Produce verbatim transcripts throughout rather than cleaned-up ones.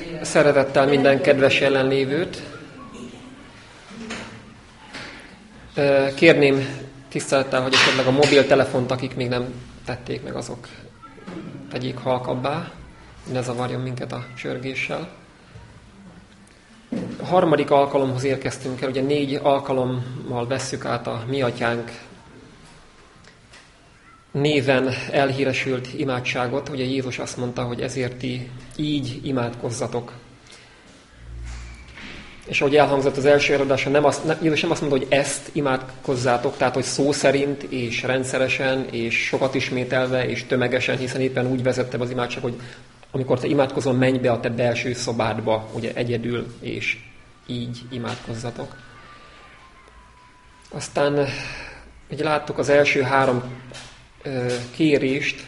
Szeretettel minden kedves jelenlévőt. Kérném tisztelettel, hogy esetleg a mobiltelefont, akik még nem tették meg, azok tegyék halkabbá, ne zavarjon minket a csörgéssel. A harmadik alkalomhoz érkeztünk el, ugye négy alkalommal vesszük át a Mi Atyánk néven elhíresült imádságot. Ugye Jézus azt mondta, hogy ezért ti így imádkozzatok. És ahogy elhangzott az első előadáson, nem azt, nem, Jézus nem azt mondta, hogy ezt imádkozzátok, tehát hogy szó szerint, és rendszeresen, és sokat ismételve, és tömegesen, hiszen éppen úgy vezette be az imádság, hogy amikor te imádkozol, menj be a te belső szobádba, ugye egyedül, és így imádkozzatok. Aztán ugye láttuk az első három ö, kérést,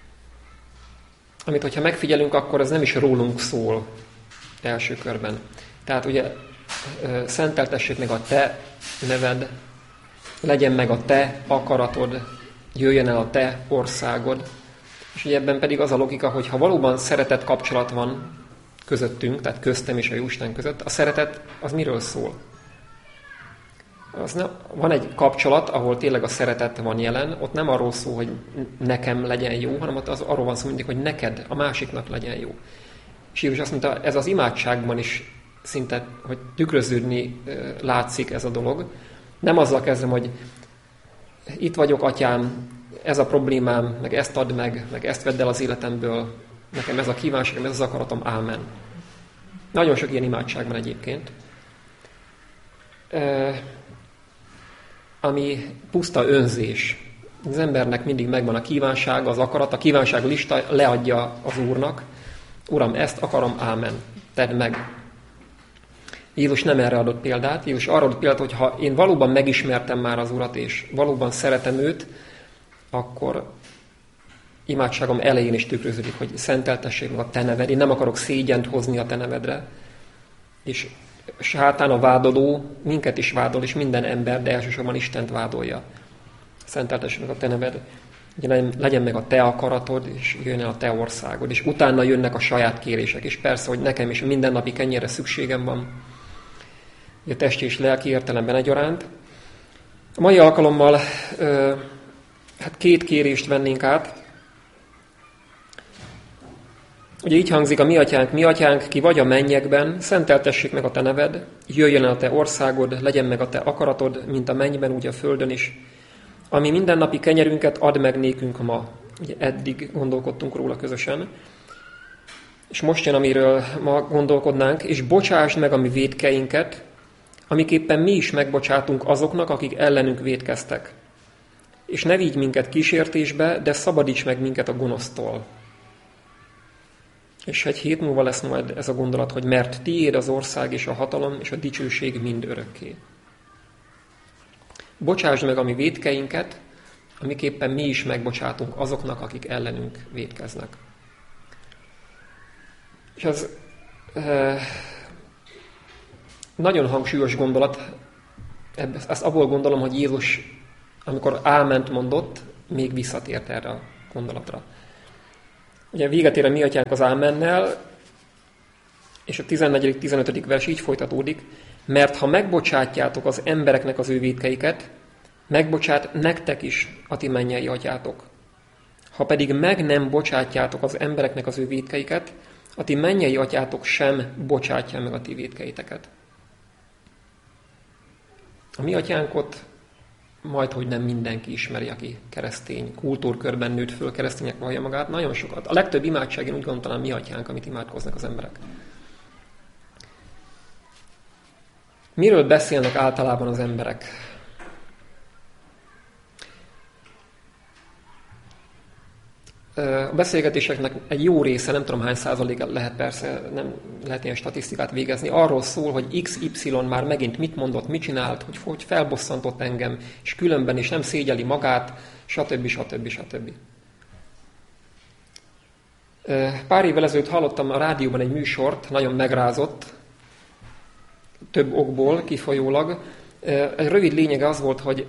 amit, hogyha megfigyelünk, akkor ez nem is rólunk szól első körben. Tehát ugye ö, szenteltessék meg a te neved, legyen meg a te akaratod, jöjjön el a te országod. És ugye ebben pedig az a logika, hogy ha valóban szeretet kapcsolat van közöttünk, tehát köztem és a Jóisten között, a szeretet az miről szól? Az nem, van egy kapcsolat, ahol tényleg a szeretet van jelen, ott nem arról szól, hogy nekem legyen jó, hanem ott az arról van szó mindig, hogy neked, a másiknak legyen jó. És Jézus azt mondta, ez az imádságban is szinte, hogy tükröződni látszik ez a dolog. Nem azzal kezdem, hogy itt vagyok, atyám, ez a problémám, meg ezt add meg, meg ezt vedd el az életemből, nekem ez a kívánságom, ez az akaratom, ámen. Nagyon sok ilyen imádság van egyébként, e, ami puszta önzés. Az embernek mindig megvan a kívánsága, az akarat, a kívánság lista leadja az Úrnak. Uram, ezt akarom, ámen, tedd meg. Jézus nem erre adott példát. Jézus arra adott példát, hogy ha én valóban megismertem már az Urat, és valóban szeretem őt, akkor imádságom elején is tükröződik, hogy szenteltessék meg a te neved. Én nem akarok szégyent hozni a te nevedre. És sátán a vádoló minket is vádol, és minden ember, de elsősorban Istent vádolja. Szenteltessék meg a te neved. Legyen meg a te akaratod, és jön el a te országod. És utána jönnek a saját kérések. És persze, hogy nekem is mindennapi kenyérre szükségem van. A testi és lelki értelemben egyaránt. A mai alkalommal ö, hát két kérést vennénk át. Ugye így hangzik a Mi Atyánk, Mi Atyánk, ki vagy a mennyekben, szenteltessék meg a te neved, jöjjön el a te országod, legyen meg a te akaratod, mint a mennyben, úgy a földön is. Ami mindennapi kenyerünket add meg nékünk ma. Ugye eddig gondolkodtunk róla közösen. És most jön, amiről ma gondolkodnánk, és bocsásd meg a mi vétkeinket, amiképpen mi is megbocsátunk azoknak, akik ellenünk vétkeztek. És ne vigy minket kísértésbe, de szabadíts meg minket a gonosztól. És egy hét múlva lesz majd ez a gondolat, hogy mert tiéd az ország és a hatalom és a dicsőség mind örökké. Bocsásd meg a mi vétkeinket, amiképpen mi is megbocsátunk azoknak, akik ellenünk vétkeznek. És ez e, nagyon hangsúlyos gondolat, ezt abból gondolom, hogy Jézus, amikor áment mondott, még visszatért erre a gondolatra. Ugye véget ér a Mi Atyánk az ámennel, és a tizennegyedik tizenötödik vers így folytatódik, mert ha megbocsátjátok az embereknek az ő vétkeiket, megbocsát nektek is a ti mennyei atyátok. Ha pedig meg nem bocsátjátok az embereknek az ő vétkeiket, a ti mennyei atyátok sem bocsátja meg a ti vétkeiteket. A Mi Atyánkot majdhogy nem mindenki ismeri, aki keresztény kultúrkörben nőtt föl, keresztények vallja magát, nagyon sokat. A legtöbb imádság, én úgy gondolom, talán Mi Atyánk, amit imádkoznak az emberek. Miről beszélnek általában az emberek? A beszélgetéseknek egy jó része, nem tudom hány százalék lehet, persze nem lehet ilyen statisztikát végezni, arról szól, hogy iksz ipszilon már megint mit mondott, mit csinált, hogy, hogy felbosszantott engem, és különben is nem szégyeli magát, stb. stb. stb. Pár évvel ezelőtt hallottam a rádióban egy műsort, nagyon megrázott, több okból kifolyólag. Egy rövid lényege az volt, hogy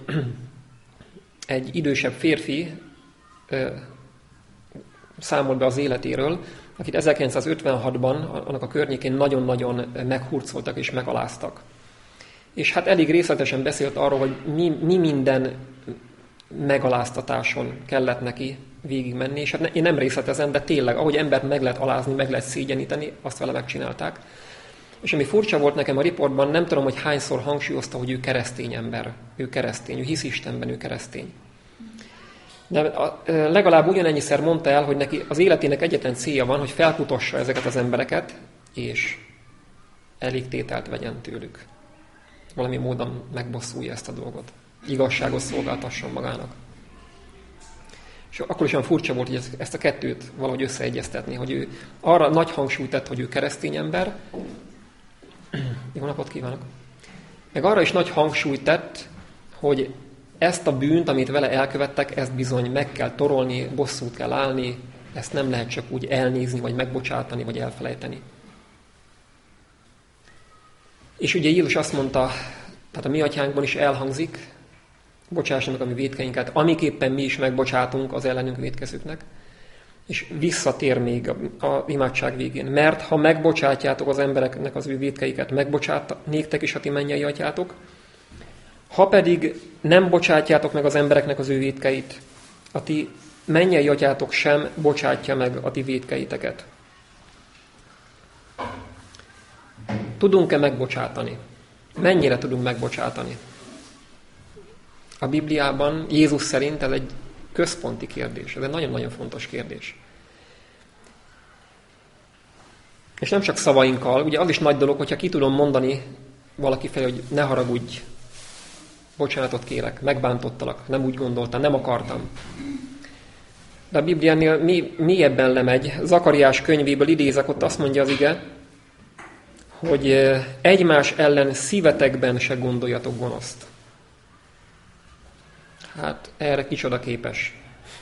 egy idősebb férfi számolt be az életéről, akit ezerkilencszázötvenhatban, annak a környékén nagyon-nagyon meghurcoltak és megaláztak. És hát elég részletesen beszélt arról, hogy mi, mi minden megaláztatáson kellett neki végigmenni, és hát én nem részletezem, de tényleg, ahogy embert meg lehet alázni, meg lehet szégyeníteni, azt vele megcsinálták. És ami furcsa volt nekem a riportban, nem tudom, hogy hányszor hangsúlyozta, hogy ő keresztény ember, ő keresztény, ő hisz Istenben, ő keresztény. De a, legalább ugyanennyiszer mondta el, hogy neki az életének egyetlen célja van, hogy felkutossa ezeket az embereket, és elég tételt vegyen tőlük. Valami módon megbosszulja ezt a dolgot. Igazságot szolgáltasson magának. És akkor is olyan furcsa volt, hogy ezt a kettőt valahogy összeegyeztetni, hogy ő arra nagy hangsúlyt tett, hogy ő keresztény ember. Jó napot kívánok! Meg arra is nagy hangsúlyt tett, hogy ezt a bűnt, amit vele elkövettek, ezt bizony meg kell torolni, bosszút kell állni, ezt nem lehet csak úgy elnézni, vagy megbocsátani, vagy elfelejteni. És ugye Jézus azt mondta, tehát a mi atyánkban is elhangzik, bocsássanak a mi vétkeinket, amiképpen mi is megbocsátunk az ellenünk vétkezőknek, és visszatér még a, a imádság végén. Mert ha megbocsátjátok az embereknek az ő vétkeiket, megbocsát néktek is a ti mennyei atyátok, ha pedig nem bocsátjátok meg az embereknek az ő vétkeit, a ti mennyei atyátok sem bocsátja meg a ti vétkeiteket. Tudunk-e megbocsátani? Mennyire tudunk megbocsátani? A Bibliában Jézus szerint ez egy központi kérdés, ez egy nagyon-nagyon fontos kérdés. És nem csak szavainkkal, ugye az is nagy dolog, hogyha ki tudom mondani valaki felé, hogy ne haragudj, bocsánatot kérek, megbántottalak, nem úgy gondoltam, nem akartam. De a Bibliánél mi, mélyebben lemegy. Zakariás könyvéből idézek, ott azt mondja az ige, hogy egymás ellen szívetekben se gondoljatok gonoszt. Hát erre kicsoda képes.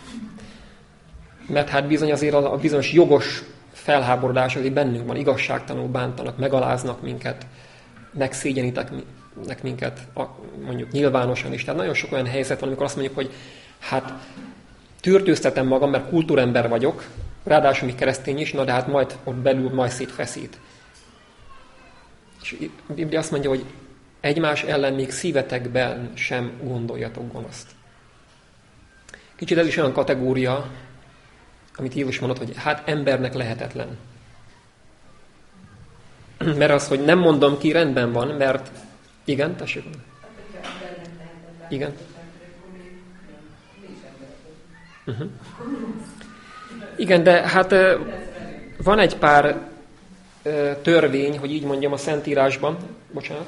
Mert hát bizony azért a bizonyos jogos felháborodás azért bennünk van, igazságtalanul bántanak, megaláznak minket, megszégyenítenek minket, mondjuk nyilvánosan is. Tehát nagyon sok olyan helyzet van, amikor azt mondjuk, hogy hát tűrtőztetem magam, mert kultúrember vagyok, ráadásul még keresztény is, na de hát majd ott belül majd szétfeszít. És a Biblia azt mondja, hogy egymás ellen még szívetekben sem gondoljatok gonoszt. Kicsit ez is olyan kategória, amit Jézus mondott, hogy hát embernek lehetetlen. Mert az, hogy nem mondom ki, rendben van, mert igen, tessék. Igen. Uh-huh. Igen, de hát van egy pár törvény, hogy így mondjam, a Szentírásban. Bocsánat.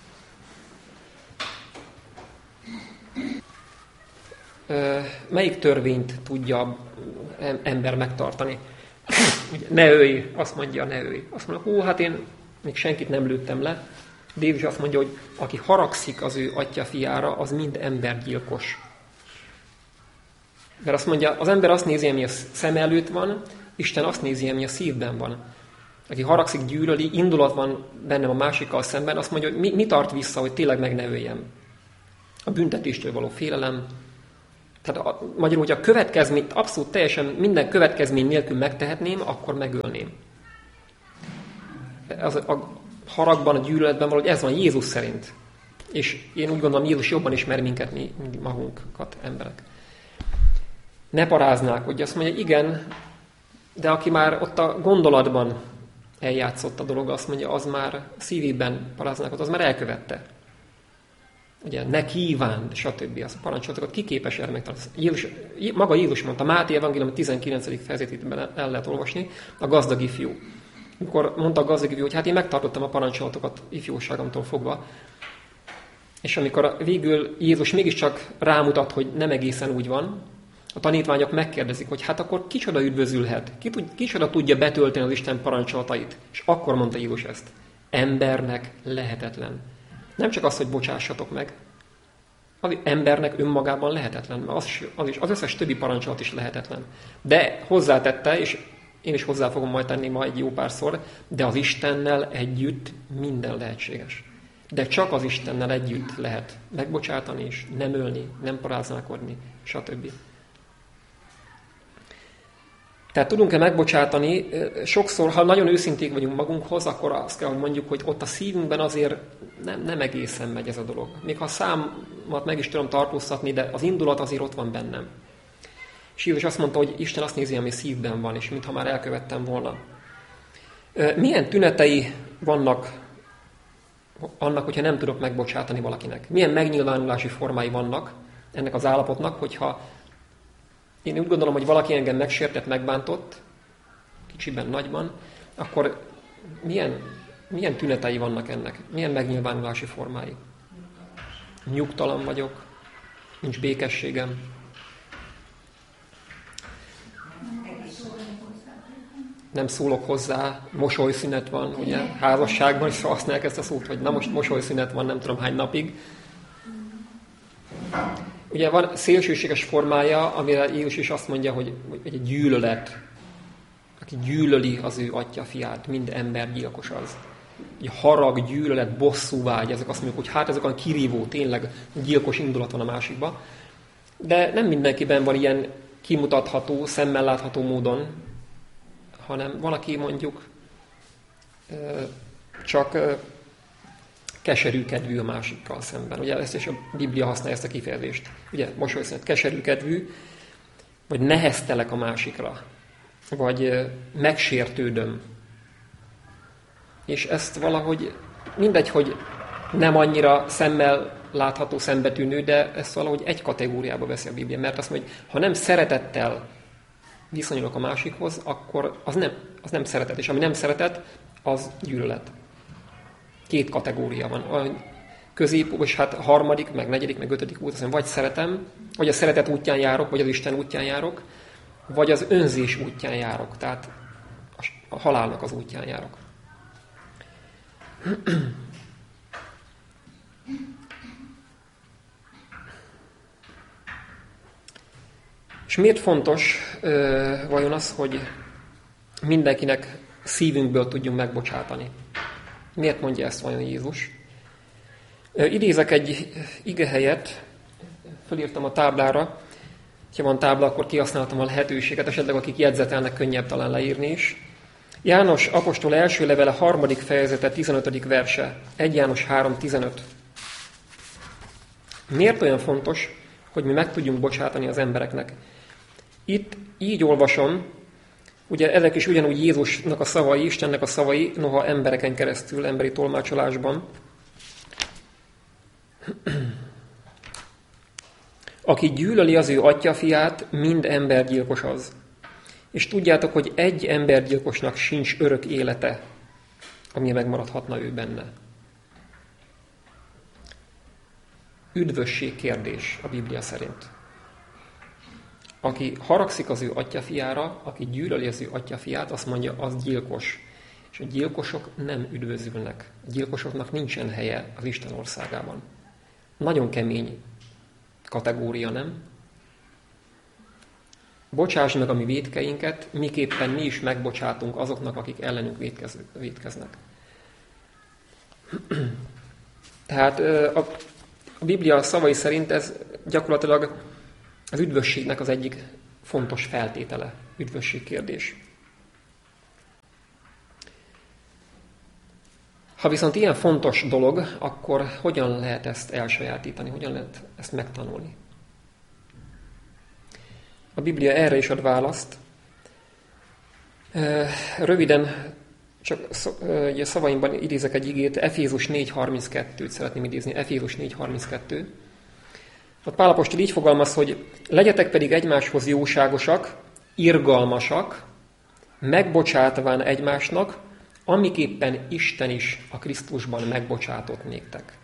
Melyik törvényt tudja ember megtartani? Ne ölj, azt mondja, ne ölj. Azt mondja, hú, hát én még senkit nem lőttem le. De Jézus azt mondja, hogy aki haragszik az ő atya fiára, az mind embergyilkos. Mert azt mondja, az ember azt nézi, ami a szem előtt van, Isten azt nézi, ami a szívben van. Aki haragszik, gyűlöli, indulat van bennem a másikkal szemben, azt mondja, hogy mi, mi tart vissza, hogy tényleg meg ne öljem. A büntetéstől való félelem. Tehát a, magyarul, hogy a következményt abszolút teljesen minden következmény nélkül megtehetném, akkor megölném. Az, a haragban, a gyűlöletben valahogy ez van Jézus szerint. És én úgy gondolom, Jézus jobban ismer minket, mi, mi magunkat, emberek. Ne paráznák, hogy azt mondja, igen, de aki már ott a gondolatban eljátszott a dolog, azt mondja, az már szívében paráznák, az már elkövette. Ugye, ne kívánd, stb. Az a parancsolatokat ki képes erre megtartani. Jézus, maga Jézus mondta, Máté evangélium tizenkilencedik fejezetét el lehet olvasni, a gazdag ifjú. Amikor mondta a gazdag ifjú, hogy hát én megtartottam a parancsolatokat ifjúságomtól fogva, és amikor végül Jézus mégiscsak rámutat, hogy nem egészen úgy van, a tanítványok megkérdezik, hogy hát akkor kicsoda üdvözülhet, ki tud, kicsoda tudja betölteni az Isten parancsolatait. És akkor mondta Jézus ezt. Embernek lehetetlen. Nem csak az, hogy bocsássatok meg. Az embernek önmagában lehetetlen, mert az, az, is, az összes többi parancsolat is lehetetlen. De hozzátette, és én is hozzá fogom majd tenni ma egy jó párszor, de az Istennel együtt minden lehetséges. De csak az Istennel együtt lehet megbocsátani is, nem ölni, nem paráználkodni, stb. Tehát tudunk-e megbocsátani? Sokszor, ha nagyon őszinték vagyunk magunkhoz, akkor azt kell, hogy mondjuk, hogy ott a szívünkben azért nem, nem egészen megy ez a dolog. Még ha a számat meg is tudom tartóztatni, de az indulat azért ott van bennem. És Jézus azt mondta, hogy Isten azt nézi, ami szívben van, és mintha már elkövettem volna. Milyen tünetei vannak annak, hogyha nem tudok megbocsátani valakinek? Milyen megnyilvánulási formái vannak ennek az állapotnak, hogyha én úgy gondolom, hogy valaki engem megsértett, megbántott, kicsiben, nagyban, akkor milyen, milyen tünetei vannak ennek? Milyen megnyilvánulási formái? Nyugtalan vagyok, nincs békességem. Nem szólok hozzá, mosolyszünet van, ugye, házasságban is használják ezt a szót, hogy na most mosolyszünet van nem tudom hány napig. Ugye van szélsőséges formája, amire Jézus is azt mondja, hogy, hogy egy gyűlölet, aki gyűlöli az ő atya fiát, mind ember gyilkos az. Egy harag, gyűlölet, bosszúvágy, ezek azt mondjuk, hogy hát ezek olyan kirívó, tényleg gyilkos indulat van a másikba. De nem mindenkiben van ilyen kimutatható, szemmel látható módon, hanem valaki mondjuk csak keserű kedvű a másikkal szemben. Ugye ezt is a Biblia használja ezt a kifejezést. Ugye mosolyszünet, keserű kedvű, vagy neheztelek a másikra, vagy megsértődöm. És ezt valahogy mindegy, hogy nem annyira szemmel látható, szembetűnő, de ezt valahogy egy kategóriába veszi a Biblia, mert azt mondja, hogy ha nem szeretettel viszonyulok a másikhoz, akkor az nem, az nem szeretet. És ami nem szeretet, az gyűlölet. Két kategória van. A közép, és hát a harmadik, meg negyedik, meg ötödik út, azt mondja, vagy szeretem, vagy a szeretet útján járok, vagy az Isten útján járok, vagy az önzés útján járok, tehát a halálnak az útján járok. És miért fontos ö, vajon az, hogy mindenkinek szívünkből tudjunk megbocsátani? Miért mondja ezt vajon Jézus? Ö, idézek egy igehelyet, felírtam a táblára, ha van tábla, akkor kihasználtam a lehetőséget, esetleg akik jegyzetelnek, könnyebb talán leírni is. János apostol első levele harmadik fejezete, tizenötödik verse, egy János három tizenöt. Miért olyan fontos, hogy mi meg tudjunk bocsátani az embereknek? Itt így olvasom, ugye ezek is ugyanúgy Jézusnak a szavai, Istennek a szavai, noha embereken keresztül, emberi tolmácsolásban. Aki gyűlöli az ő atyafiát, mind embergyilkos az. És tudjátok, hogy egy embergyilkosnak sincs örök élete, ami megmaradhatna ő benne. Üdvösség kérdés a Biblia szerint. Aki haragszik az ő atyafiára, aki gyűlöli az ő atyafiát, azt mondja, az gyilkos. És a gyilkosok nem üdvözülnek. A gyilkosoknak nincsen helye az Isten országában. Nagyon kemény kategória, nem? Bocsáss meg a mi vétkeinket, miképpen mi is megbocsátunk azoknak, akik ellenünk vétkeznek. Tehát a, a Biblia szavai szerint ez gyakorlatilag az üdvösségnek az egyik fontos feltétele, üdvösség kérdés. Ha viszont ilyen fontos dolog, akkor hogyan lehet ezt elsajátítani, hogyan lehet ezt megtanulni? A Biblia erre is ad választ. Röviden, csak szavaimban idézek egy igét, Efézus négy harminckettőt szeretném idézni, Efézus négy harminckettő. Ott Pál apostol így fogalmaz, hogy legyetek pedig egymáshoz jóságosak, irgalmasak, megbocsátván egymásnak, amiképpen Isten is a Krisztusban megbocsátott néktek.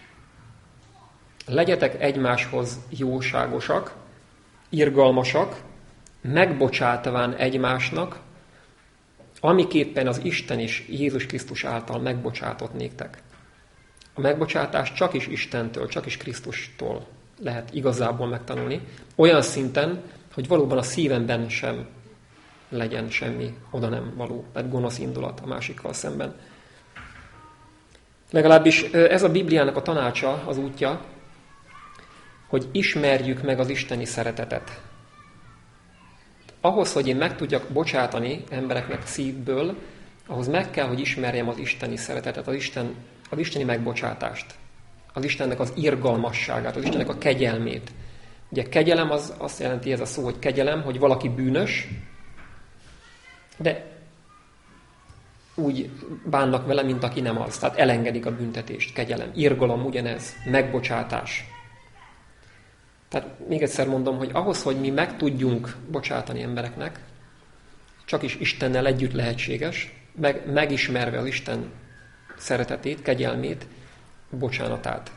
Legyetek egymáshoz jóságosak, irgalmasak, megbocsátván egymásnak, amiképpen az Isten is Jézus Krisztus által megbocsátott néktek. A megbocsátás csak is Istentől, csak is Krisztustól lehet igazából megtanulni, olyan szinten, hogy valóban a szívemben sem legyen semmi oda nem való, tehát gonosz indulat a másikkal szemben. Legalábbis ez a Bibliának a tanácsa, az útja, hogy ismerjük meg az isteni szeretetet. ahhoz, hogy én meg tudjak bocsátani embereknek szívből, ahhoz meg kell, hogy ismerjem az isteni szeretetet, az, Isten, az isteni megbocsátást, az Istennek az irgalmasságát, az Istennek a kegyelmét. Ugye kegyelem az azt jelenti ez a szó, hogy kegyelem, hogy valaki bűnös, de úgy bánnak vele, mint aki nem az. Tehát elengedik a büntetést, kegyelem. Irgalom ugyanez, megbocsátás. Tehát még egyszer mondom, hogy ahhoz, hogy mi meg tudjunk bocsátani embereknek, csak is Istennel együtt lehetséges, meg, megismerve az Isten szeretetét, kegyelmét, bocsánatát.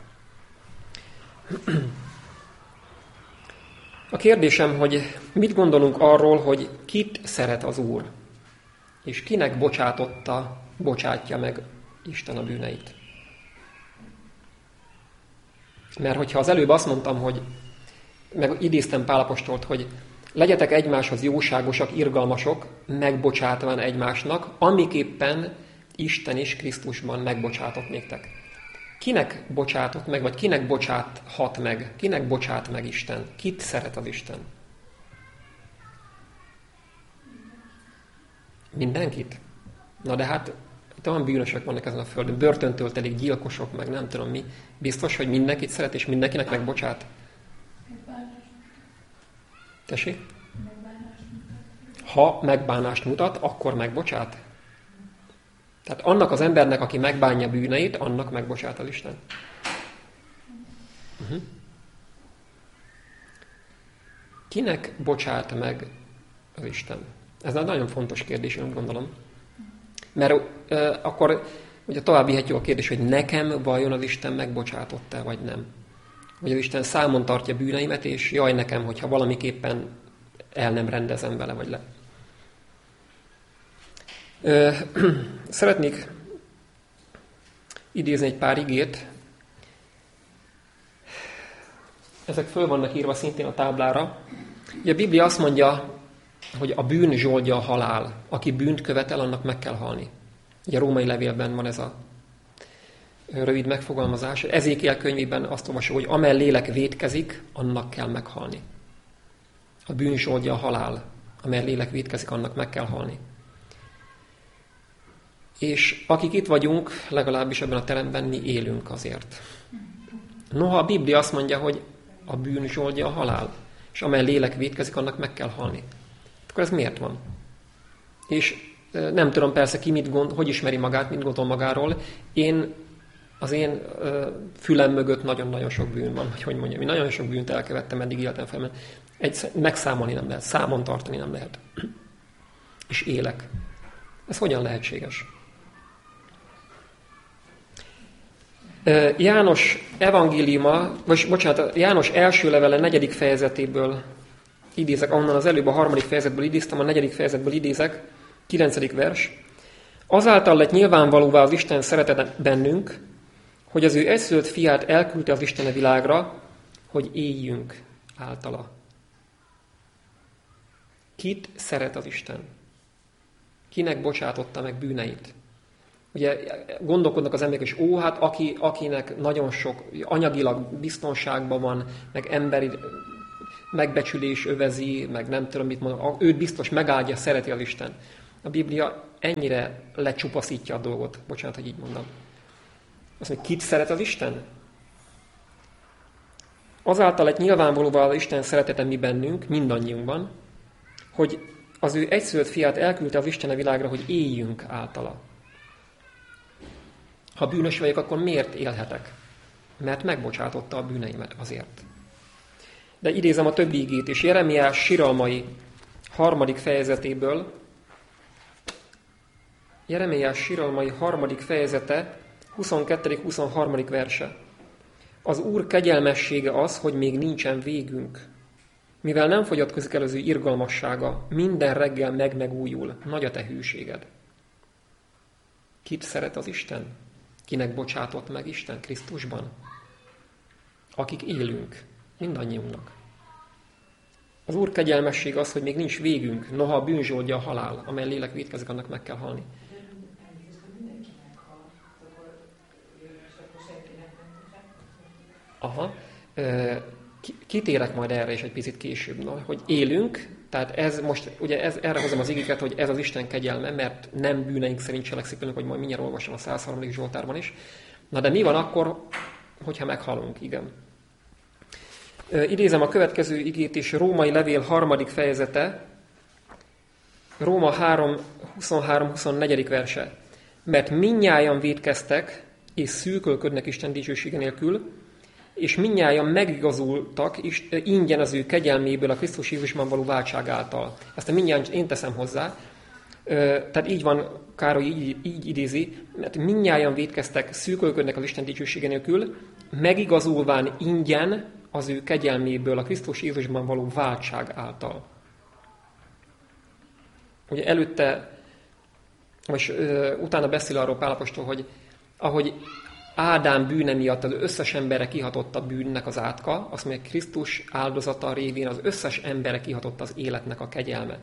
A kérdésem, hogy mit gondolunk arról, hogy kit szeret az Úr, és kinek bocsátotta, bocsátja meg Isten a bűneit. Mert hogyha az előbb azt mondtam, hogy meg idéztem Pál apostolt, hogy legyetek egymáshoz jóságosak, irgalmasok, megbocsátván egymásnak, amiképpen Isten is Krisztusban megbocsátott néktek. Kinek bocsátott meg, vagy kinek bocsáthat meg? Kinek bocsát meg Isten? Kit szeret az Isten? Mindenkit? Na de hát itt olyan bűnösök vannak ezen a földön, börtöntől telik, gyilkosok, meg nem tudom mi. Biztos, hogy mindenkit szeret, és mindenkinek megbocsát? Tessék? Ha megbánást mutat, akkor megbocsát? Tehát annak az embernek, aki megbánja bűneit, annak megbocsát az Isten. Uh-huh. Kinek bocsát meg az Isten? Ez egy nagyon fontos kérdés, én úgy gondolom. Mert uh, akkor ugye tovább vihetjük a kérdés, hogy nekem vajon az Isten megbocsátott-e, vagy nem. Hogy az Isten számon tartja bűneimet, és jaj nekem, hogyha valamiképpen el nem rendezem vele, vagy le. Ö, szeretnék idézni egy pár igét. Ezek föl vannak írva szintén a táblára. Ugye a Biblia azt mondja, hogy a bűn zsoldja a halál. Aki bűnt követel, annak meg kell halni. Ugye a római levélben van ez a rövid megfogalmazás. Ezékiel könyvében azt olvasó, hogy amely lélek vétkezik, annak kell meghalni. A bűn zsoldja a halál. Amely lélek vétkezik, annak meg kell halni. És akik itt vagyunk, legalábbis ebben a teremben, mi élünk azért. Noha a Biblia azt mondja, hogy a bűn zsoldja a halál, és amely lélek vétkezik, annak meg kell halni. Akkor ez miért van? És nem tudom persze ki mit gond, hogy ismeri magát, mit gondol magáról. Én, az én fülem mögött nagyon-nagyon sok bűn van, vagy hogy mondjam, én nagyon sok bűnt elkövettem eddig életem fel, egy, megszámolni nem lehet, számon tartani nem lehet. És élek. Ez hogyan lehetséges? János evangéliuma, vagy bocsánat, János első levele negyedik fejezetéből idézek, onnan az előbb a harmadik fejezetből idéztem, a negyedik fejezetből idézek, kilencedik vers. Azáltal lett nyilvánvalóvá az Isten szeretete bennünk, hogy az ő egyszülött fiát elküldte az Isten a világra, hogy éljünk általa. Kit szeret az Isten? Kinek bocsátotta meg bűneit? Ugye gondolkodnak az emberek, és ó, hát aki, akinek nagyon sok anyagilag biztonságban van, meg emberi megbecsülés övezi, meg nem tudom mit mondom, őt biztos megáldja, szereti az Isten. A Biblia ennyire lecsupaszítja a dolgot. Bocsánat, hogy így mondom. Azt mondja, kit szeret az Isten? Azáltal lett nyilvánvalóvá az Isten szeretete mi bennünk, mindannyiunkban, hogy az ő egyszülött fiát elküldte az Isten a világra, hogy éljünk általa. Ha bűnös vagyok, akkor miért élhetek? Mert megbocsátotta a bűneimet azért. De idézem a többi igét is. Jeremiás siralmai harmadik fejezetéből. Jeremiás siralmai harmadik fejezete, huszonkettő huszonharmadik verse. Az Úr kegyelmessége az, hogy még nincsen végünk. Mivel nem fogyatkozik el az ő irgalmassága, minden reggel meg-megújul. Nagy a te hűséged. Kit szeret az Isten? Kinek bocsátott meg Isten Krisztusban? Akik élünk, mindannyiunknak. Az Úr kegyelmesség az, hogy még nincs végünk, noha a bűn zsoldja a halál, amely lélek vétkezik, annak meg kell halni. Aha. Kitérek majd erre is egy picit később, no? Hogy élünk, Tehát ez most, ugye ez, erre hozom az igéket, hogy ez az Isten kegyelme, mert nem bűneink szerint cselekszik velünk, hogy majd mindjárt olvasom a száz harmadik Zsoltárban is. Na de mi van akkor, hogyha meghalunk? Igen. Idézem a következő igét is, Római levél harmadik fejezete, Róma három huszonhárom huszonnégy verse. Mert mindnyájan vétkeztek, és szűkölködnek Isten dicsősége nélkül, és mindnyájan megigazultak is, ingyen az ő kegyelméből a Krisztus Jézusban való váltság által. Ezt a mindnyájan én teszem hozzá. Tehát így van, Károly így, így idézi, mert mindnyájan vétkeztek, szűkölködnek az Isten dicsősége nélkül, megigazulván ingyen az ő kegyelméből a Krisztus Jézusban való váltság által. Ugye előtte, most ö, utána beszél arról Pál apostol, hogy ahogy Ádám bűne miatt az összes emberre kihatott a bűnnek az átka, azt mondja, Krisztus áldozata révén az összes emberre kihatott az életnek a kegyelme.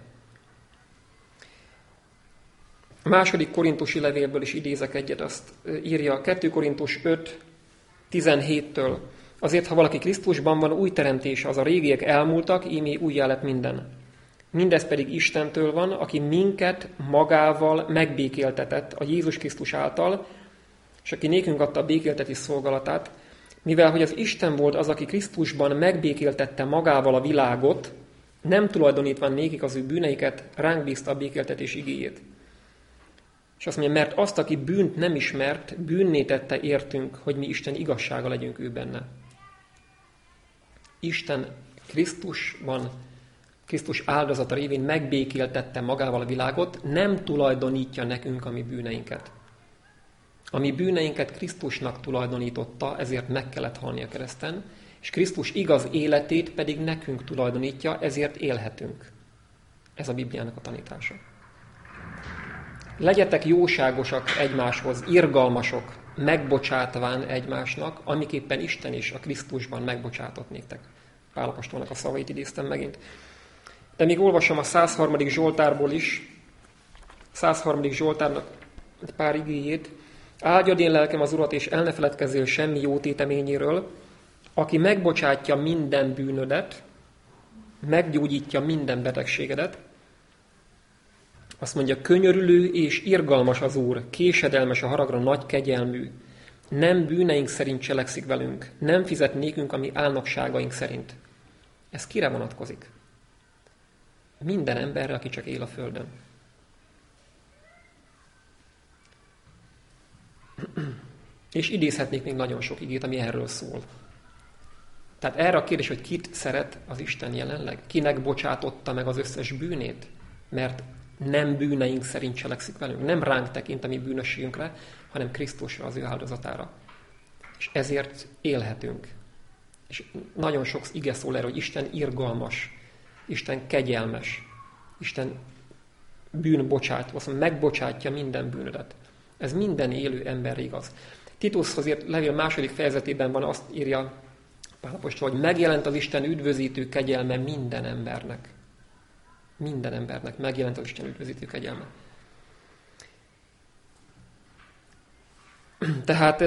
A második korintusi levélből is idézek egyet, azt írja kettő Korintus öt tizenhéttől. Azért, ha valaki Krisztusban van, új teremtése, az a régiek elmúltak, ímé újjá lett minden. Mindez pedig Istentől van, aki minket magával megbékéltetett a Jézus Krisztus által, és aki nékünk adta a békéltetés szolgálatát, mivel hogy az Isten volt az, aki Krisztusban megbékéltette magával a világot, nem tulajdonítva nékik az ő bűneiket, ránk bízta a békéltetés igéjét. És azt mondja, mert azt, aki bűnt nem ismert, bűnné tette értünk, hogy mi Isten igazsága legyünk ő benne. Isten Krisztusban, Krisztus áldozata révén megbékéltette magával a világot, nem tulajdonítja nekünk a mi bűneinket. A mi bűneinket Krisztusnak tulajdonította, ezért meg kellett halni a kereszten, és Krisztus igaz életét pedig nekünk tulajdonítja, ezért élhetünk. Ez a Bibliának a tanítása. Legyetek jóságosak egymáshoz, irgalmasok, megbocsátván egymásnak, amiképpen Isten is a Krisztusban megbocsátott néktek. Pál apostolnak a szavait idéztem megint. De még olvasom a száz harmadik Zsoltárból is, száz harmadik Zsoltárnak egy pár igéjét. Áldjad én lelkem az Urat, és el ne feledkezzél semmi jó téteményéről, aki megbocsátja minden bűnödet, meggyógyítja minden betegségedet. Azt mondja, könyörülő és irgalmas az Úr, késedelmes a haragra, nagy kegyelmű. Nem bűneink szerint cselekszik velünk, nem fizet nékünk a mi álnokságaink szerint. Ez kire vonatkozik? Minden emberre, aki csak él a földön. És idézhetnék még nagyon sok igét, ami erről szól. Tehát erre a kérdés, hogy kit szeret az Isten jelenleg? Kinek bocsátotta meg az összes bűnét? Mert nem bűneink szerint cselekszik velünk. Nem ránk tekint a mi bűnösségünkre, hanem Krisztusra, az ő áldozatára. És ezért élhetünk. És nagyon sok ige szól erről, hogy Isten irgalmas, Isten kegyelmes, Isten bűnbocsátó, azt mondja, megbocsátja minden bűnödet. Ez minden élő emberre igaz. Titushoz írt levél második fejezetében van, azt írja Pál apostol, hogy megjelent az Isten üdvözítő kegyelme minden embernek. Minden embernek megjelent az Isten üdvözítő kegyelme. Tehát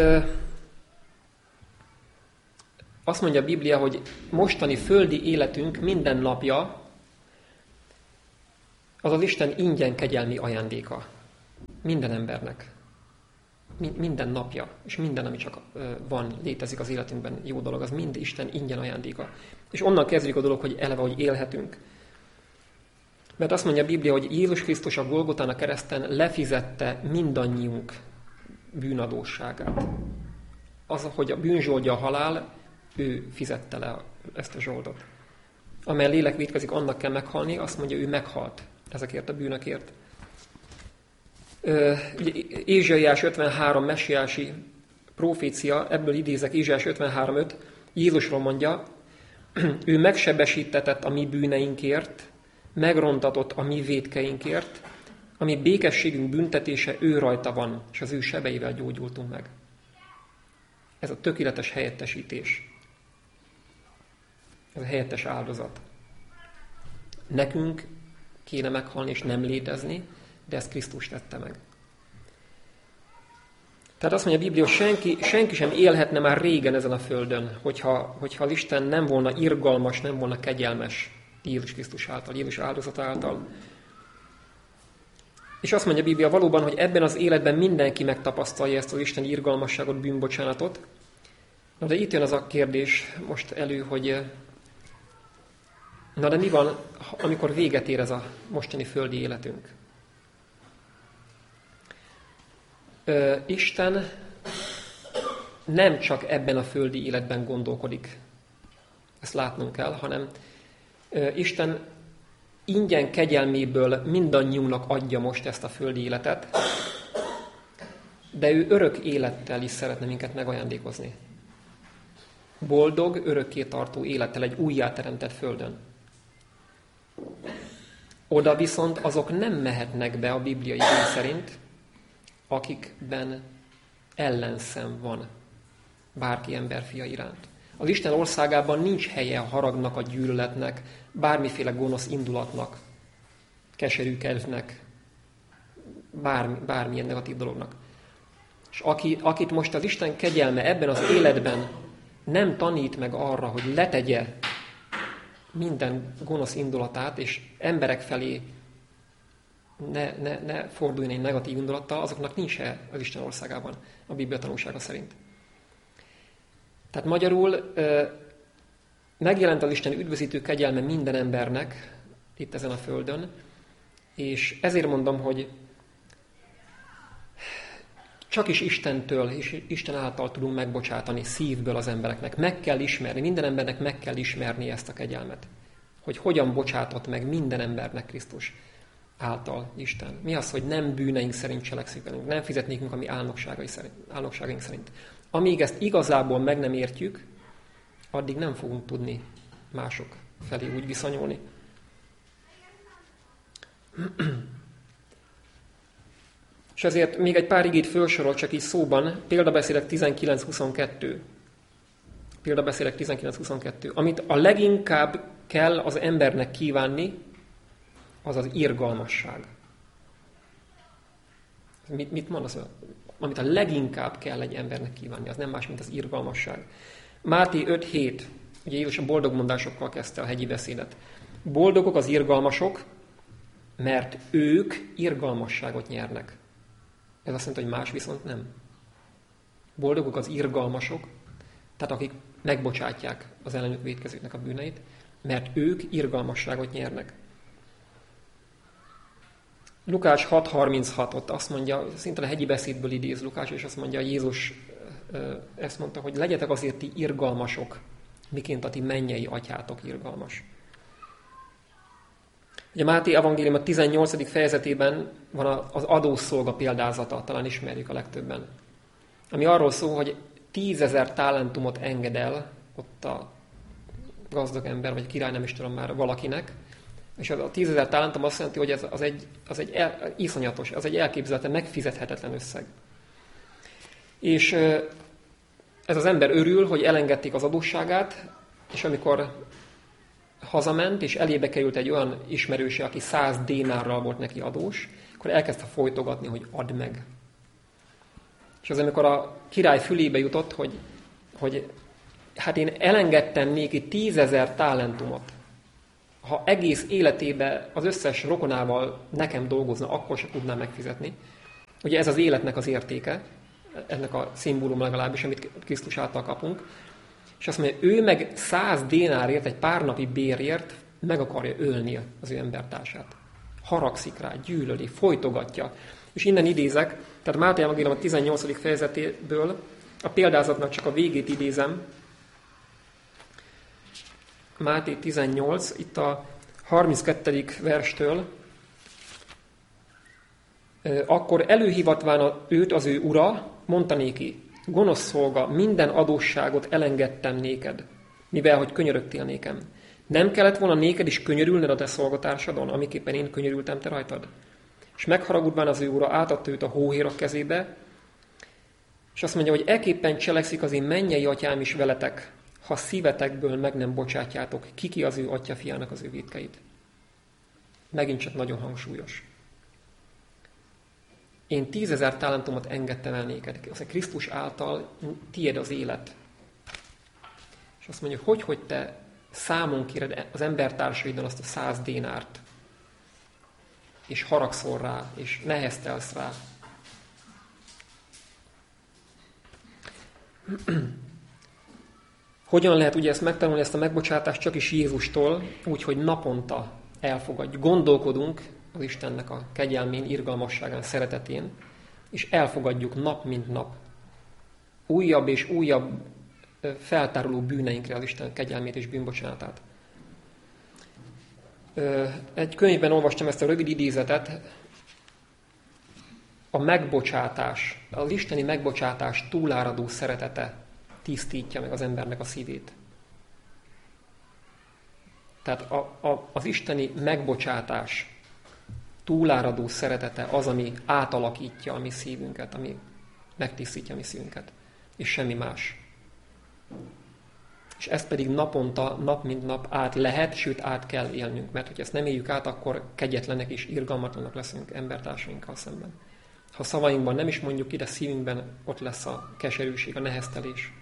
azt mondja a Biblia, hogy mostani földi életünk minden napja az az Isten ingyen kegyelmi ajándéka. Minden embernek. Minden napja, és minden, ami csak van, létezik az életünkben, jó dolog, az mind Isten ingyen ajándéka. És onnan kezdjük a dolog, hogy eleve, hogy élhetünk. Mert azt mondja a Biblia, hogy Jézus Krisztus a Golgotán a kereszten lefizette mindannyiunk bűnadósságát. Az, hogy a bűnzsoldja a halál, ő fizette le ezt a zsoldot. Amely lélek vétkezik, annak kell meghalni, azt mondja, ő meghalt ezekért a bűnökért. Ézsaiás ötvenhárom messiási profécia, ebből idézek Ézsaiás ötvenhárom öt, Jézusról mondja, ő megsebesítetett a mi bűneinkért, megrontatott a mi vétkeinkért, a mi békességünk büntetése ő rajta van, és az ő sebeivel gyógyultunk meg. Ez a tökéletes helyettesítés. Ez a helyettes áldozat. Nekünk kéne meghalni és nem létezni, de ezt Krisztus tette meg. Tehát azt mondja a Biblia, hogy senki, senki sem élhetne már régen ezen a földön, hogyha, hogyha az Isten nem volna irgalmas, nem volna kegyelmes. Jézus Krisztus által, Jézus áldozata által. És azt mondja a Biblia valóban, hogy ebben az életben mindenki megtapasztalja ezt az Isten irgalmasságot, bűnbocsánatot. Na de itt jön az a kérdés most elő, hogy na de mi van, amikor véget ér ez a mostani földi életünk? Ö, Isten nem csak ebben a földi életben gondolkodik, ezt látnunk kell, hanem ö, Isten ingyen kegyelméből mindannyiunknak adja most ezt a földi életet, de ő örök élettel is szeretne minket megajándékozni. Boldog, örökké tartó élettel egy újjáteremtett földön. Oda viszont azok nem mehetnek be a bibliai igény szerint, akikben ellenszem van bárki emberfia iránt. Az Isten országában nincs helye a haragnak, a gyűlöletnek, bármiféle gonosz indulatnak, keserű kedvnek, bármi, bármilyen negatív dolognak. És aki, akit most az Isten kegyelme ebben az életben nem tanít meg arra, hogy letegye minden gonosz indulatát, és emberek felé ne, ne, ne forduljon egy negatív indulattal, azoknak nincs helye az Isten országában, a Biblia tanúsága szerint. Tehát magyarul megjelent az Isten üdvözítő kegyelme minden embernek itt ezen a földön, és ezért mondom, hogy csak is Istentől és Isten által tudunk megbocsátani szívből az embereknek. Meg kell ismerni, minden embernek meg kell ismerni ezt a kegyelmet. Hogy hogyan bocsátott meg minden embernek Krisztus által Isten. Mi az, hogy nem bűneink szerint cselekszik velünk, nem fizetnénk a mi álnokságaink szerint. Amíg ezt igazából meg nem értjük, addig nem fogunk tudni mások felé úgy viszonyulni. És ezért még egy pár igét felsorol csak így szóban, Példabeszédek tizenkilenc huszonkettő. Példabeszédek tizenkilenc huszonkettő. Amit a leginkább kell az embernek kívánni, az az irgalmasság. Mit, mit mond az? Amit a leginkább kell egy embernek kívánni, az nem más, mint az irgalmasság. Máté öt hét, ugye Jézus a boldogmondásokkal kezdte a hegyi beszédet. Boldogok az irgalmasok, mert ők irgalmasságot nyernek. Ez azt mondta, hogy más viszont nem. Boldogok az irgalmasok, tehát akik megbocsátják az ellenük vétkezőknek a bűneit, mert ők irgalmasságot nyernek. Lukács hat harminchat, ott azt mondja, szinte a hegyi beszédből idéz Lukács, és azt mondja, Jézus ezt mondta, hogy legyetek azért ti irgalmasok, miként a ti mennyei atyátok irgalmas. Ugye Máté evangélium a tizennyolcadik fejezetében van az adószolga példázata, talán ismerjük a legtöbben. Ami arról szól, hogy tízezer talentumot enged el ott a gazdag ember, vagy király, nem is tudom már valakinek, és az a tízezer talentum azt jelenti, hogy ez az egy, az egy el, iszonyatos, az egy elképzelhető, megfizethetetlen összeg. És ez az ember örül, hogy elengedték az adósságát, és amikor hazament, és elébe került egy olyan ismerőse, aki száz dénárral volt neki adós, akkor elkezdte folytogatni, hogy add meg. És az, amikor a király fülébe jutott, hogy, hogy hát én elengedtem néki tízezer talentumot, ha egész életében az összes rokonával nekem dolgozna, akkor se tudnám megfizetni. Ugye ez az életnek az értéke, ennek a szimbólum legalábbis, amit Krisztus által kapunk. És azt mondja, ő meg száz dénárért, egy pár napi bérért meg akarja ölni az ő embertársát. Haragszik rá, gyűlöli, folytogatja. És innen idézek, tehát Máté evangélium a tizennyolcadik fejezetéből, a példázatnak csak a végét idézem. Máté tizennyolc, itt a harminckettedik verstől. Akkor előhívatván őt az ő ura, mondta néki, gonosz szolga, minden adósságot elengedtem néked, mivel hogy könyörögtél nékem. Nem kellett volna néked is könyörülned a te szolgatársadon, amiképpen én könyörültem te rajtad? És megharagudván az ő ura átadta őt a hóhérak kezébe, és azt mondja, hogy ekképpen cselekszik az én mennyei atyám is veletek, ha szívetekből meg nem bocsátjátok, kiki az ő atya fiának az ő vétkeit. Megint csak nagyon hangsúlyos. Én tízezer talentumot engedtem el néked. Azt Krisztus által tiéd az élet. És azt mondja, hogy, hogy te számon kéred az embertársaidon azt a száz dénárt, és haragszol rá, és neheztelsz rá. Hogyan lehet ugye ezt megtanulni, ezt a megbocsátást? Csak is Jézustól, úgyhogy naponta elfogadjuk. Gondolkodunk az Istennek a kegyelmén, irgalmasságán, szeretetén, és elfogadjuk nap mint nap. Újabb és újabb feltáruló bűneinkre az Isten kegyelmét és bűnbocsánatát. Egy könyvben olvastam ezt a rövid idézetet. A megbocsátás, az isteni megbocsátás túláradó szeretete tisztítja meg az embernek a szívét. Tehát a, a, az isteni megbocsátás túláradó szeretete az, ami átalakítja a mi szívünket, ami megtisztítja a mi szívünket, és semmi más. És ezt pedig naponta, nap mint nap át lehet, sőt át kell élnünk, mert hogyha ezt nem éljük át, akkor kegyetlenek és irgalmatlanak leszünk embertársainkkal szemben. Ha szavainkban nem is mondjuk ki, de szívünkben ott lesz a keserűség, a neheztelés.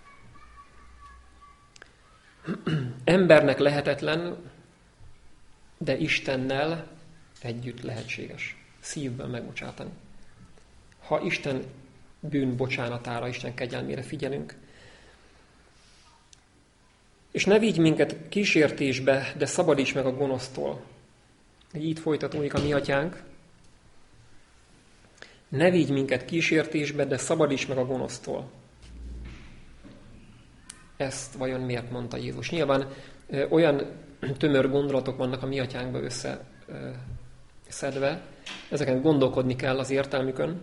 Embernek lehetetlen, de Istennel együtt lehetséges. Szívben megbocsátani. Ha Isten bűn bocsánatára, Isten kegyelmére figyelünk, és ne vigy minket kísértésbe, de szabadíts meg a gonosztól. Így folytatódik a mi atyánk. Ne vigy minket kísértésbe, de szabadíts meg a gonosztól. Ezt vajon miért mondta Jézus? Nyilván ö, olyan tömör gondolatok vannak a mi atyánkba összeszedve, ezeken gondolkodni kell az értelmükön.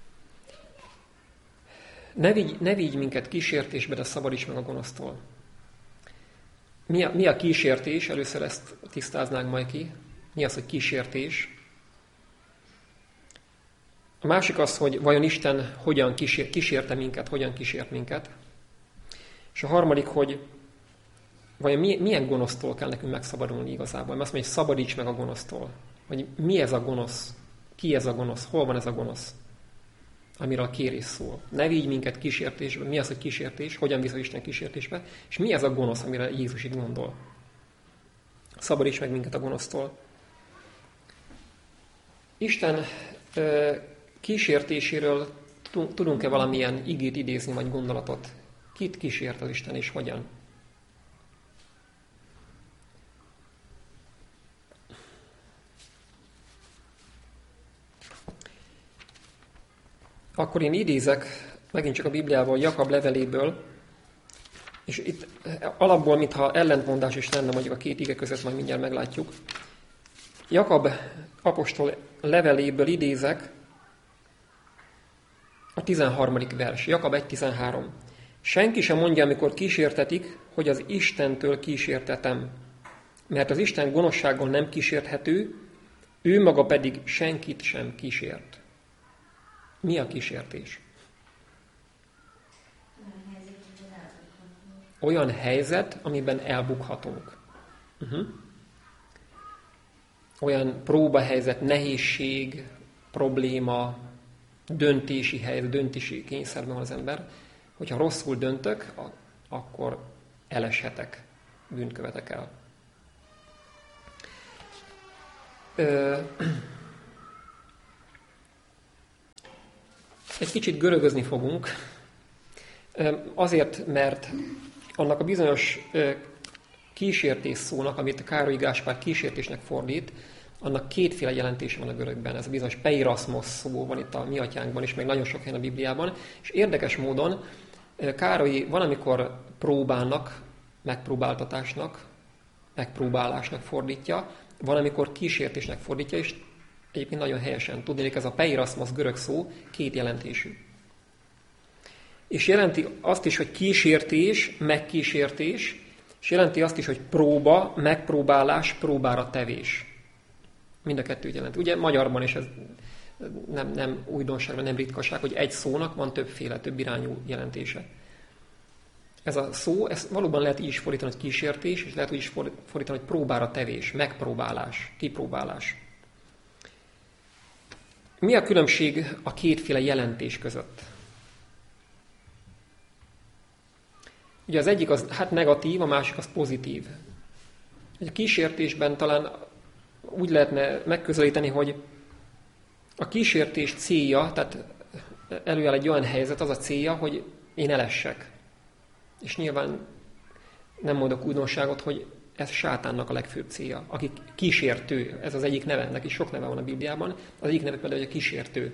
Ne vigy, ne vigy minket kísértésbe, de szabadíts meg a gonosztól. Mi a, mi a kísértés? Először ezt tisztáznánk majd ki. Mi az, hogy kísértés? A másik az, hogy vajon Isten hogyan kísér, kísérte minket, hogyan kísért minket. És a harmadik, hogy vajon milyen gonosztól kell nekünk megszabadulni igazából. Mert azt mondja, hogy szabadíts meg a gonosztól. Hogy mi ez a gonosz? Ki ez a gonosz? Hol van ez a gonosz? Amiről a kérés szól. Ne vigy minket kísértésbe. Mi az, hogy kísértés? Hogyan visz Isten kísértésbe? És mi ez a gonosz, amire Jézus itt gondol? Szabadíts meg minket a gonosztól. Isten ö, kísértéséről tudunk-e valamilyen igét idézni, vagy gondolatot? Kit kísért az Isten, és hogyan? Akkor én idézek megint csak a Bibliából, Jakab leveléből, és itt alapból, mintha ellentmondás is lenne mondjuk a két ige között, majd mindjárt meglátjuk. Jakab apostol leveléből idézek a tizenharmadik vers, Jakab egy tizenhárom. Senki sem mondja, amikor kísértetik, hogy az Istentől kísértetem, mert az Isten gonoszsággal nem kísérthető, ő maga pedig senkit sem kísért. Mi a kísértés? Olyan helyzet, amiben elbukhatunk. Uh-huh. Olyan próbahelyzet, nehézség, probléma, döntési helyzet, döntési kényszerben van az ember. Hogyha rosszul döntök, akkor eleshetek, bűnt követek el. Ö... Egy kicsit görögözni fogunk, azért, mert annak a bizonyos kísértés szónak, amit Károly Gáspár kísértésnek fordít, annak kétféle jelentése van a görögben. Ez a bizonyos peiraszmos szó van itt a mi atyánkban is, meg nagyon sok helyen a Bibliában. És érdekes módon Károly van, amikor próbálnak, megpróbáltatásnak, megpróbálásnak fordítja, van, amikor kísértésnek fordítja, és egyébként nagyon helyesen. Tudnék, ez a peiraszmos görög szó két jelentésű. És jelenti azt is, hogy kísértés, megkísértés, és jelenti azt is, hogy próba, megpróbálás, próbára tevés. Mind a kettőt jelenti. Ugye magyarban is ez nem, nem újdonság, nem ritkaság, hogy egy szónak van többféle, több irányú jelentése. Ez a szó, ez valóban lehet így is fordítani, hogy kísértés, és lehet úgy is fordítani, hogy próbára tevés, megpróbálás, kipróbálás. Mi a különbség a kétféle jelentés között? Ugye az egyik az hát negatív, a másik az pozitív. A kísértésben talán úgy lehetne megközelíteni, hogy a kísértés célja, tehát előáll egy olyan helyzet, az a célja, hogy én elessek. És nyilván nem mondok újdonságot, hogy ez sátánnak a legfőbb célja, aki kísértő. Ez az egyik neve, neki sok neve van a Bibliában. Az egyik neve például, hogy a kísértő.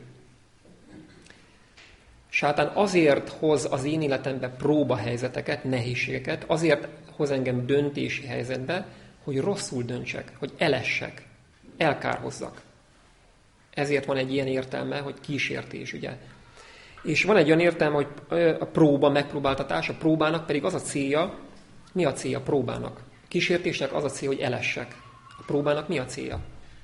Sátán azért hoz az én életembe próbahelyzeteket, nehézségeket, azért hoz engem döntési helyzetbe, hogy rosszul döntsek, hogy elessek, elkárhozzak. Ezért van egy ilyen értelme, hogy kísértés, ugye. És van egy olyan értelme, hogy a próba, megpróbáltatás, a próbának pedig az a célja, mi a célja a próbának? A kísértésnek az a célja, hogy elessek. A próbának mi a célja?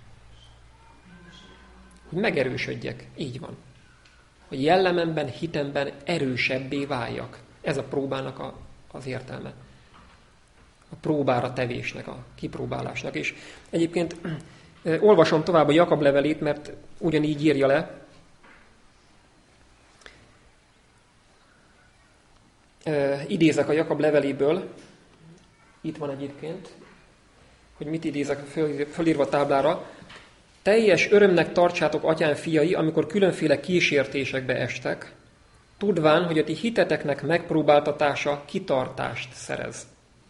Hogy megerősödjek. Így van. Hogy jellememben, hitemben erősebbé váljak. Ez a próbának a, az értelme. A próbára tevésnek, a kipróbálásnak. És egyébként olvasom tovább a Jakab levelét, mert ugyanígy írja le. Idézek a Jakab leveléből. Itt van egyébként, hogy mit idézek fölírva a táblára. Teljes örömnek tartsátok, atyám fiai, amikor különféle kísértésekbe estek, tudván, hogy a ti hiteteknek megpróbáltatása kitartást szerez.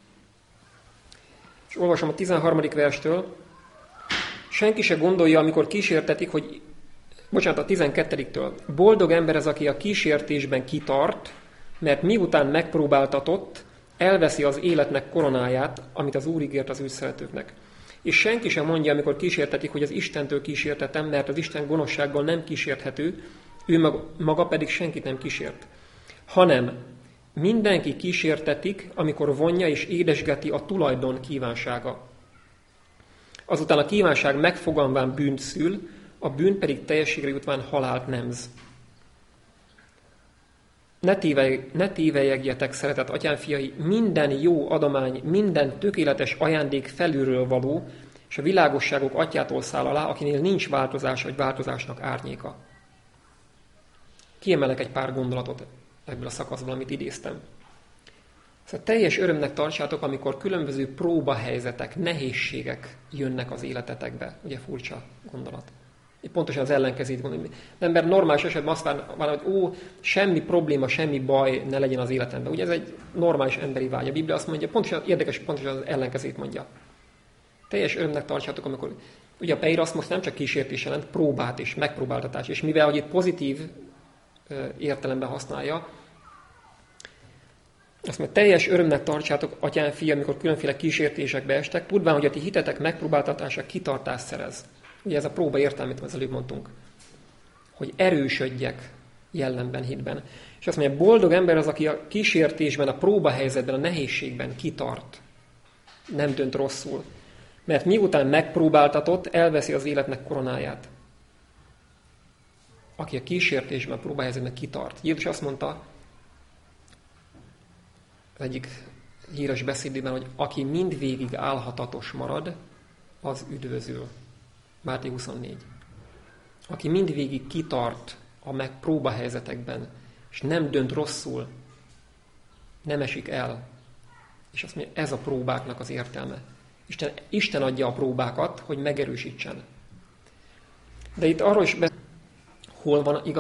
És olvasom a tizenharmadik verstől. Senki se gondolja, amikor kísértetik, hogy, bocsánat, a tizenkettediktől. Boldog ember az, aki a kísértésben kitart, mert miután megpróbáltatott, elveszi az életnek koronáját, amit az Úr ígért az ő szeretőknek. És senki sem mondja, amikor kísértetik, hogy az Istentől kísértetem, mert az Isten gonoszsággal nem kísérthető, ő maga pedig senkit nem kísért. Hanem mindenki kísértetik, amikor vonja és édesgeti a tulajdon kívánsága. Azután a kívánság megfogalmán bűnt szül, a bűn pedig teljességre jutván halált nemz. Ne, tévej, ne tévejegjetek, szeretett atyám fiai, minden jó adomány, minden tökéletes ajándék felülről való, és a világosságok atyától száll alá, akinél nincs változás, vagy változásnak árnyéka. Kiemelek egy pár gondolatot ebből a szakaszból, amit idéztem. Szóval teljes örömnek tartsátok, amikor különböző próbahelyzetek, nehézségek jönnek az életetekbe. Ugye furcsa gondolat. Pontosan az ellenkezőt gondolom. Az ember normális esetben azt vár, hogy ó, semmi probléma, semmi baj ne legyen az életemben. Ugye ez egy normális emberi vágy. A Biblia azt mondja, pontosan érdekes, pontosan az ellenkezőt mondja. Teljes örömnek tartsátok, amikor ugye a peiraszmos nem csak kísértés jelent, próbát és megpróbáltatás. És mivel hogy itt pozitív értelemben használja, azt mondja, teljes örömnek tartsátok, atyám fia, amikor különféle kísértésekbe estek, tudván, hogy a ti hitetek megpróbáltatása kitartást szerez. Ugye ez a próba értelmét, az előbb mondtunk, hogy erősödjek jellemben, hitben. És azt mondja, boldog ember az, aki a kísértésben, a próbahelyzetben, a nehézségben kitart, nem dönt rosszul. Mert miután megpróbáltatott, elveszi az életnek koronáját. Aki a kísértésben, a próbahelyzetben kitart. Jézus azt mondta, az egyik híres beszédében, hogy aki mindvégig állhatatos marad, az üdvözül. Máté huszonnégy. Aki mindvégig kitart a megpróbahelyzetekben, és nem dönt rosszul, nem esik el. És azt mondja, ez a próbáknak az értelme. Isten, Isten adja a próbákat, hogy megerősítsen. De itt arról is beszél, hol van igaz